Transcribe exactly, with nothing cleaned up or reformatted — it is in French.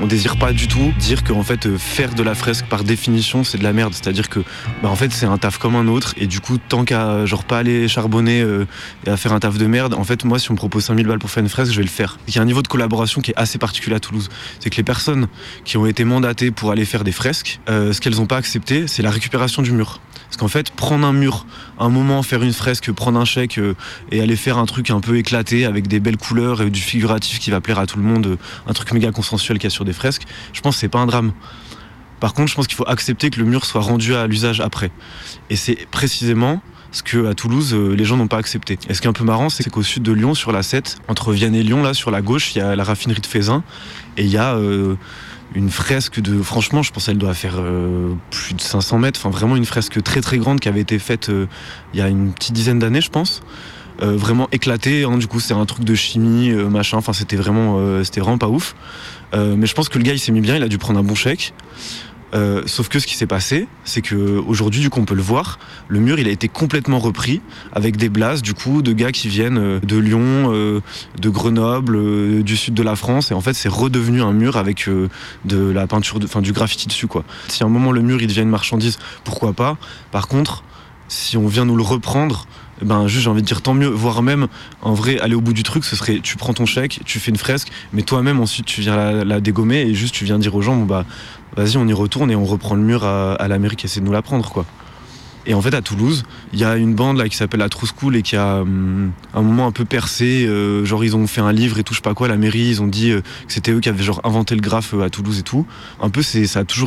on désire pas du tout dire qu'en fait euh, faire de la fresque par définition c'est de la merde, c'est-à-dire que bah, en fait c'est un taf comme un autre et du coup tant qu'à genre pas aller charbonner euh, et à faire un taf de merde, en fait moi si on me propose cinq mille balles pour faire une fresque je vais le faire. Il y a un niveau de collaboration qui est assez particulier à Toulouse, c'est que les personnes qui ont été mandatées pour aller faire des fresques, euh, ce qu'elles n'ont pas accepté c'est la récupération du mur. Parce qu'en fait prendre un mur, un moment faire une fresque, prendre un chèque euh, et aller faire un truc un peu éclaté avec des belles couleurs et du figuratif qui va plaire à tout le monde, euh, un truc méga consensuel qu'il y a sur des fresques, je pense que c'est pas un drame. Par contre je pense qu'il faut accepter que le mur soit rendu à l'usage après. Et c'est précisément ce qu'à Toulouse euh, les gens n'ont pas accepté. Et ce qui est un peu marrant c'est qu'au sud de Lyon, sur la sept, entre Vienne et Lyon, là sur la gauche, il y a la raffinerie de Feyzin et il y a euh, une fresque de, franchement je pense qu'elle doit faire euh, plus de cinq cents mètres, enfin vraiment une fresque très très grande qui avait été faite euh, il y a une petite dizaine d'années je pense, euh, vraiment éclatée, hein, du coup c'est un truc de chimie, euh, machin, enfin c'était vraiment, euh, c'était vraiment pas ouf, euh, mais je pense que le gars il s'est mis bien, il a dû prendre un bon chèque. Euh, sauf que ce qui s'est passé, c'est qu'aujourd'hui, du coup, on peut le voir, le mur, il a été complètement repris avec des blases, du coup, de gars qui viennent de Lyon, euh, de Grenoble, euh, du sud de la France, et en fait, c'est redevenu un mur avec euh, de la peinture, enfin, du graffiti dessus, quoi. Si à un moment le mur, il devient une marchandise, pourquoi pas. Par contre, si on vient nous le reprendre, ben juste j'ai envie de dire tant mieux, voire même en vrai aller au bout du truc, ce serait tu prends ton chèque, tu fais une fresque, mais toi-même ensuite tu viens la, la dégommer et juste tu viens dire aux gens bon bah vas-y on y retourne et on reprend le mur à, à la mairie qui essaie de nous la prendre quoi. Et en fait à Toulouse, il y a une bande là qui s'appelle la True School et qui a hum, un moment un peu percé, euh, genre ils ont fait un livre et tout je sais pas quoi, la mairie ils ont dit euh, que c'était eux qui avaient genre inventé le graphe euh, à Toulouse et tout. Un peu c'est ça a toujours